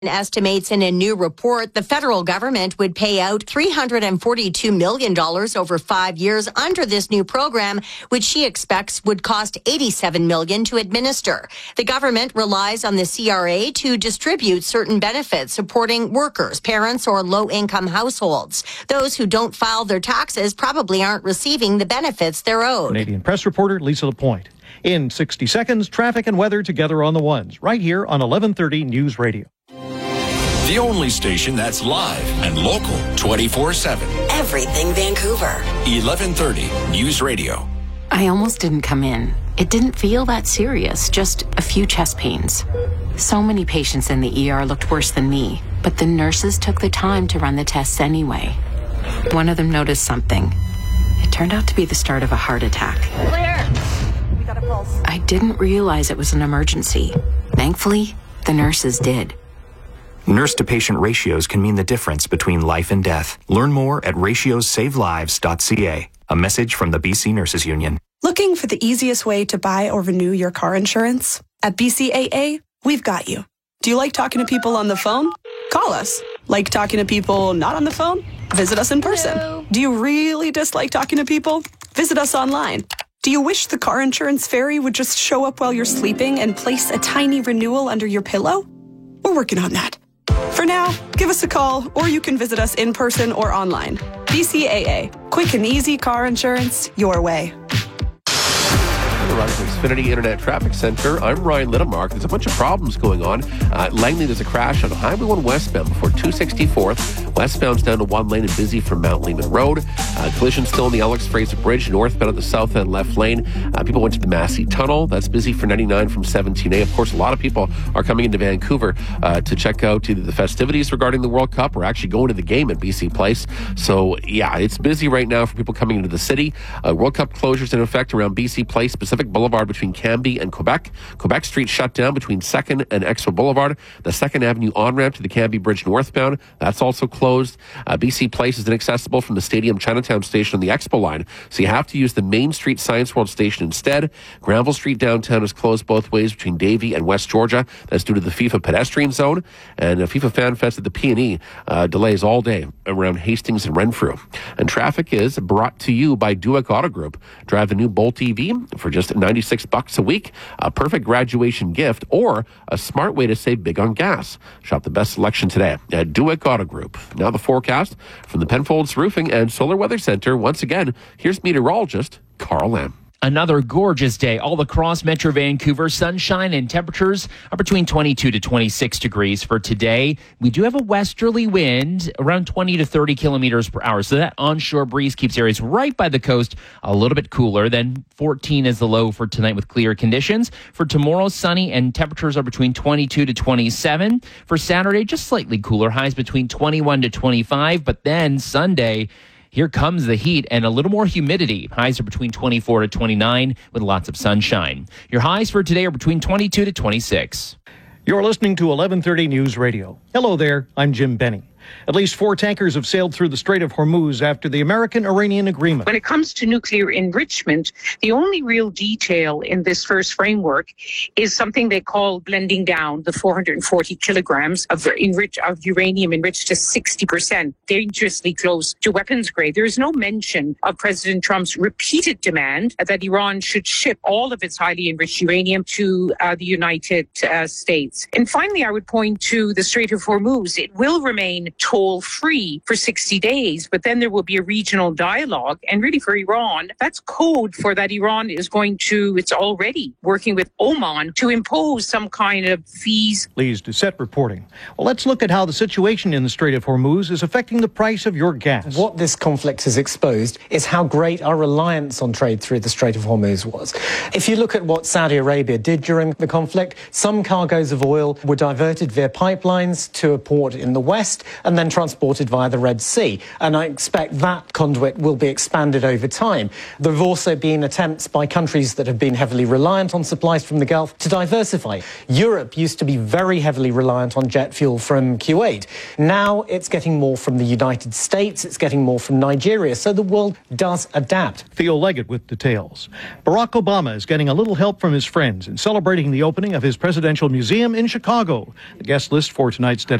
estimates in a new report the federal government would pay out $342 million over 5 years under this new program, which she expects would cost $87 million to administer. The government relies on the CRA to distribute certain benefits supporting workers, parents, or low-income households. Those who don't file their taxes probably aren't receiving the benefits they're owed. Canadian Press reporter Lisa Lapointe. In 60 seconds, traffic and weather together on the ones, right here on 1130 News Radio. The only station that's live and local 24/7. Everything Vancouver. 1130 News Radio. I almost didn't come in. It didn't feel that serious, just a few chest pains. So many patients in the ER looked worse than me, but the nurses took the time to run the tests anyway. One of them noticed something. It turned out to be the start of a heart attack. Clear. We got a pulse. I didn't realize it was an emergency. Thankfully, the nurses did. Nurse-to-patient ratios can mean the difference between life and death. Learn more at ratiosavelives.ca. A message from the BC Nurses Union. Looking for the easiest way to buy or renew your car insurance? At BCAA, we've got you. Do you like talking to people on the phone? Call us. Like talking to people not on the phone? Visit us in person. Hello. Do you really dislike talking to people? Visit us online. Do you wish the car insurance fairy would just show up while you're sleeping and place a tiny renewal under your pillow? We're working on that. For now, give us a call, or you can visit us in person or online. BCAA. Quick and easy car insurance your way. Running from Xfinity Internet Traffic Center. I'm Ryan Littlemark. There's a bunch of problems going on. Langley, there's a crash on Highway 1 westbound before 264th. Westbound's down to one lane and busy from Mount Lehman Road. Collision still in the Alex Fraser Bridge, northbound at the south end left lane. People went to the Massey Tunnel. That's busy for 99 from 17A. Of course, a lot of people are coming into Vancouver to check out either the festivities regarding the World Cup or actually going to the game at BC Place. So, yeah, it's busy right now for people coming into the city. World Cup closures in effect around BC Place, Pacific Boulevard between Cambie and Quebec. Quebec Street shut down between 2nd and Expo Boulevard. The 2nd Avenue on-ramp to the Cambie Bridge northbound, that's also closed. BC Place is inaccessible from the Stadium Chinatown station on the Expo line, so you have to use the Main Street Science World station instead. Granville Street downtown is closed both ways between Davie and West Georgia. That's due to the FIFA pedestrian zone. And FIFA Fan Fest at the P&E delays all day around Hastings and Renfrew. And traffic is brought to you by Dueck Auto Group. Drive the new Bolt EV for just $96 a week, a perfect graduation gift, or a smart way to save big on gas. Shop the best selection today at Dueck Auto Group. Now the forecast from the Penfolds Roofing and Solar Weather Center. Once again, here's meteorologist Carl Lamb. Another gorgeous day all across Metro Vancouver. Sunshine and temperatures are between 22 to 26 degrees for today. We do have a westerly wind around 20 to 30 kilometers per hour. So that onshore breeze keeps areas right by the coast a little bit cooler. Then 14 is the low for tonight with clear conditions. For tomorrow, sunny and temperatures are between 22 to 27. For Saturday, just slightly cooler. Highs between 21 to 25. But then Sunday, here comes the heat and a little more humidity. Highs are between 24 to 29 with lots of sunshine. Your highs for today are between 22 to 26. You're listening to 1130 News Radio. Hello there, I'm Jim Benny. At least 4 tankers have sailed through the Strait of Hormuz after the American-Iranian agreement. When it comes to nuclear enrichment, the only real detail in this first framework is something they call blending down the 440 kilograms of uranium enriched to 60%, dangerously close to weapons grade. There is no mention of President Trump's repeated demand that Iran should ship all of its highly enriched uranium to the United States. And finally, I would point to the Strait of Hormuz. It will remain toll-free for 60 days, but then there will be a regional dialogue. And really for Iran, that's code for that Iran is it's already working with Oman to impose some kind of fees. Lise Doucette reporting. Well, let's look at how the situation in the Strait of Hormuz is affecting the price of your gas. What this conflict has exposed is how great our reliance on trade through the Strait of Hormuz was. If you look at what Saudi Arabia did during the conflict, some cargoes of oil were diverted via pipelines to a port in the west, and then transported via the Red Sea. And I expect that conduit will be expanded over time. There have also been attempts by countries that have been heavily reliant on supplies from the Gulf to diversify. Europe used to be very heavily reliant on jet fuel from Kuwait. Now it's getting more from the United States, it's getting more from Nigeria, so the world does adapt. Theo Leggett with details. Barack Obama is getting a little help from his friends in celebrating the opening of his presidential museum in Chicago. The guest list for tonight's